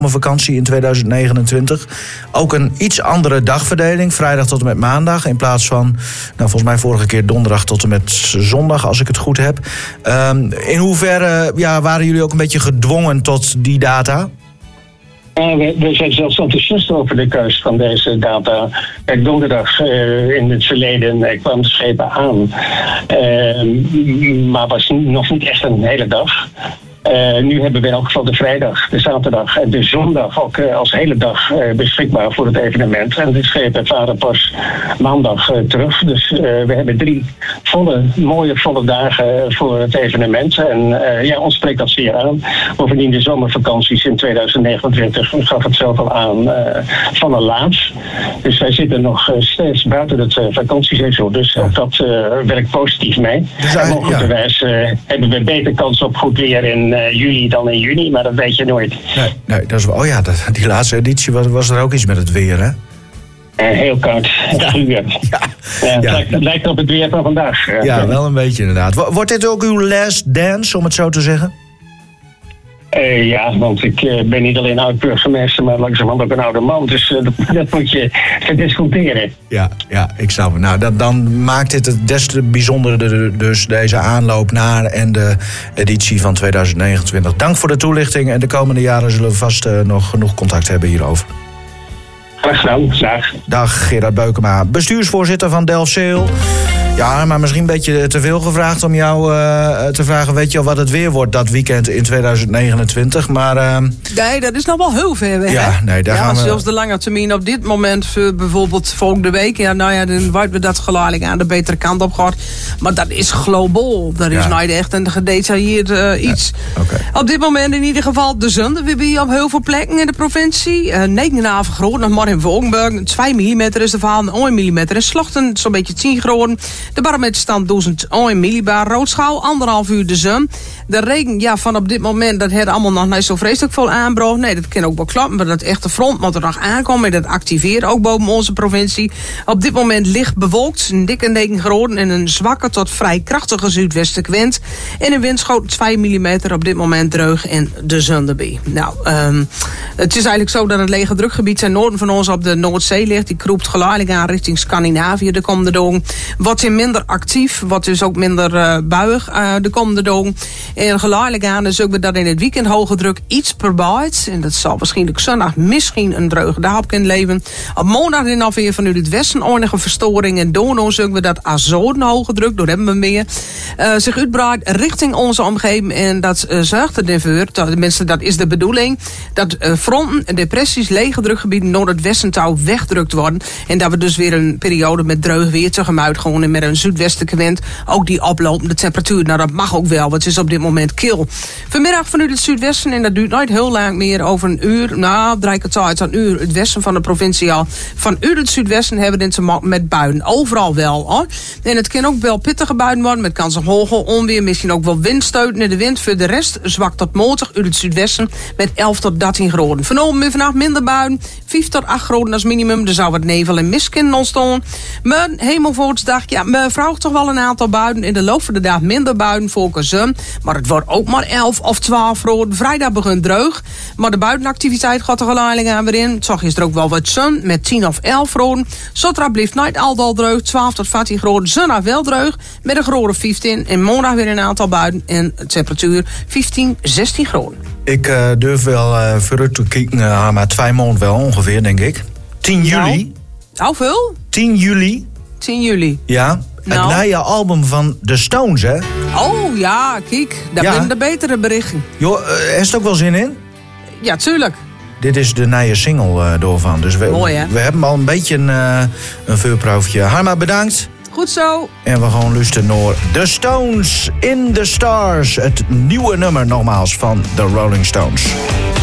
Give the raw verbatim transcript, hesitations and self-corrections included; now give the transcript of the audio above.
vakantie in tweeduizend negenentwintig. Ook een iets andere dagverdeling. Vrijdag tot en met maandag. In plaats van, nou, volgens mij vorige keer donderdag tot en met zondag, als ik het goed heb. Um, in hoeverre ja, waren jullie ook een beetje gedwongen tot die data? Uh, we, we zijn zelfs enthousiast over de keus van deze data. Kijk, donderdag uh, in het verleden uh, kwamen de schepen aan. Uh, maar was nog niet echt een hele dag. Uh, nu hebben we in elk geval de vrijdag, de zaterdag en de zondag ook uh, als hele dag uh, beschikbaar voor het evenement. En de schepen varen pas maandag uh, terug. Dus uh, we hebben drie volle, mooie volle dagen voor het evenement. En uh, ja, ons spreekt dat zeer aan. Bovendien de zomervakanties in tweeduizend negenentwintig, u gaf het zelf al aan, uh, van een laat. Dus wij zitten nog uh, steeds buiten het uh, vakantieseizoen. Dus ook dat uh, werkt positief mee. Dus en mogelijkerwijs uh, hebben we beter kans op goed weer in Uh, juli dan in juni, maar dat weet je nooit. Nee, nee dat is wel. Oh ja, dat, die laatste editie was, was er ook iets met het weer, hè? Uh, heel koud, guur. Ja. Ja. Ja, het, ja. lijkt, het lijkt op het weer van vandaag. Uh, ja, wel een beetje inderdaad. Wordt dit ook uw last dance, om het zo te zeggen? Uh, ja, want ik uh, ben niet alleen oud-burgemeester, maar langzamerhand ook een oude man. Dus uh, dat, dat moet je verdisconteren. Ja, ja, ik snap het. Nou, dat, dan maakt dit het des te bijzonderder dus deze aanloop naar en de editie van tweeduizend negenentwintig. Dank voor de toelichting en de komende jaren zullen we vast uh, nog genoeg contact hebben hierover. Graag gedaan, graag. Dag Gerard Beukema, bestuursvoorzitter van Delfzijl. Ja, maar misschien een beetje te veel gevraagd om jou uh, te vragen, weet je al wat het weer wordt dat weekend in tweeduizend negenentwintig, maar Uh, nee, dat is nog wel heel ver weg. Ja, nee, daar ja, gaan we. Zelfs de lange termijn op dit moment, bijvoorbeeld volgende week, ja, nou ja, dan wordt we dat geleidelijk aan de betere kant op gehad. Maar dat is globaal. Dat is ja. nooit echt een gedetailleerd uh, iets. Ja, okay. Op dit moment in ieder geval de zon. We hebben op heel veel plekken in de provincie. Uh, negen komma vijf groot, nog maar in Vogenburg. twee millimeter is de verhaal, één millimeter in Slochten, zo'n beetje tien groten. De barometer staat duizend één millibar. Roodschouw, anderhalf uur de zon. De regen, ja, van op dit moment, dat heeft allemaal nog niet zo vreselijk veel aanbrood. Nee, dat kan ook wel kloppen, maar dat echte front moet er nog aankomen. En dat activeert ook boven onze provincie. Op dit moment licht bewolkt, een dikke negen groten en een zwakke tot vrij krachtige zuidwestenwind. En een windschoot twee millimeter op dit moment dreug en de zon erbij. Nou, um, het is eigenlijk zo dat het lege drukgebied ten noorden van ons op de Noordzee ligt. Die kroept geleidelijk aan richting Scandinavië de komende dagen. Wat in minder actief, wat dus ook minder uh, buig uh, de komende dagen. En geleidelijk aan dus ook dat in het weekend hoge druk iets probeert. En dat zal waarschijnlijk zondag misschien een dreuge dag op kunnen leven. Op maandag in alweer vanuit het westen enige verstoring. En donderdag zullen we dat Azoren hoge druk, door hebben we meer, uh, zich uitbreidt richting onze omgeving. En dat uh, zorgt ervoor, tenminste dat is de bedoeling, dat uh, fronten, depressies, lege drukgebieden door het westen touw wegdrukt worden. En dat we dus weer een periode met dreug weer tegemoet gaan en met een zuidwestelijke wind ook die oplopende temperatuur. Nou, dat mag ook wel, want het is op dit moment kil. Vanmiddag vanuit het zuidwesten, en dat duurt nooit heel lang meer, over een uur, nou, drie kwartier tot een uur, het westen van de provincie al. Vanuit het zuidwesten hebben we dit te maken met buien. Overal wel, hoor. En het kan ook wel pittige buien worden, met kans op hagel, onweer, misschien ook wel windstoten in de wind. Voor de rest zwak tot matig uit het zuidwesten met elf tot dertien graden. Vanavond en vannacht minder buien, vijf tot acht graden als minimum. Er zou wat nevel en mist kunnen ontstaan. Maar hemelvoortsdag, ja, me vraagt toch wel een aantal buien. In de loop van de dag minder buien voor zon. Maar het wordt ook maar elf of twaalf graden. Vrijdag begint droog. Maar de buitenactiviteit gaat er geleidelijk aan weer in. Zag is er ook wel wat zon met tien of elf graden. Zotra blijft nooit al droog. twaalf tot veertien graden. Zondag wel droog. Met een graden vijftien. En maandag weer een aantal buien. En temperatuur vijftien, zestien graden. Ik uh, durf wel uh, vooruit te kijken. Uh, maar twee maanden wel ongeveer, denk ik. tien juli. Nou, veel? tien juli. tien juli. Ja. Nou. Het nieuwe album van The Stones, hè? Oh ja, kijk. Daar ja. ben de betere berichten. Joh, uh, heeft het ook wel zin in? Ja, tuurlijk. Dit is de nieuwe single uh, doorvan. Dus we, Mooi, hè? we hebben al een beetje een, uh, een voorproefje. Harma, bedankt. Goed zo. En we gaan luisteren naar The Stones in the Stars. Het nieuwe nummer nogmaals van The Rolling Stones.